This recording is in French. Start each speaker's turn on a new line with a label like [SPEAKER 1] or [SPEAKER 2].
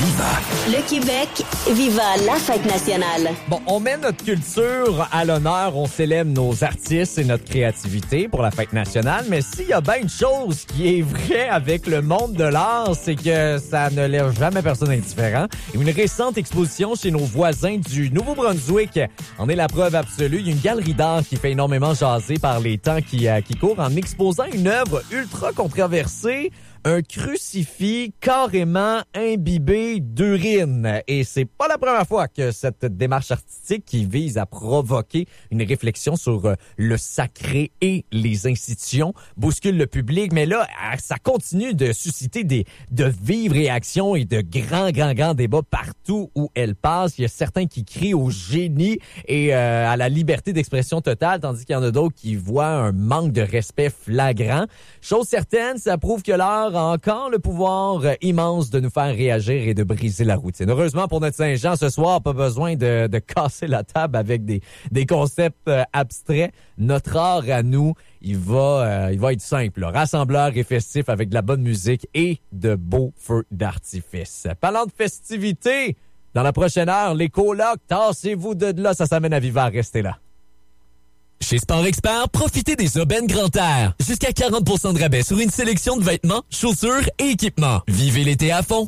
[SPEAKER 1] Viva.
[SPEAKER 2] Le Québec, viva la fête nationale.
[SPEAKER 3] Bon, on met notre culture à l'honneur, on célèbre nos artistes et notre créativité pour la fête nationale, mais s'il y a bien une chose qui est vraie avec le monde de l'art, c'est que ça ne laisse jamais personne indifférent. Une récente exposition chez nos voisins du Nouveau-Brunswick en est la preuve absolue. Il y a une galerie d'art qui fait énormément jaser par les temps qui courent en exposant une œuvre ultra controversée, un crucifix carrément imbibé d'urine. Et c'est pas la première fois que cette démarche artistique qui vise à provoquer une réflexion sur le sacré et les institutions bouscule le public. Mais là, ça continue de susciter de vives réactions et de grands débats partout où elle passe. Il y a certains qui crient au génie et à la liberté d'expression totale, tandis qu'il y en a d'autres qui voient un manque de respect flagrant. Chose certaine, ça prouve que l'art a encore le pouvoir immense de nous faire réagir et de briser la routine. Heureusement pour notre Saint-Jean, ce soir, pas besoin de casser la table avec des concepts abstraits. Notre art à nous, il va être simple, là, rassembleur et festif avec de la bonne musique et de beaux feux d'artifice. Parlant de festivités, dans la prochaine heure, les colocs, tassez-vous de là, ça s'amène à Viva, restez là.
[SPEAKER 4] Chez Sport Expert, profitez des aubaines grand air. Jusqu'à 40% de rabais sur une sélection de vêtements, chaussures et équipements. Vivez l'été à fond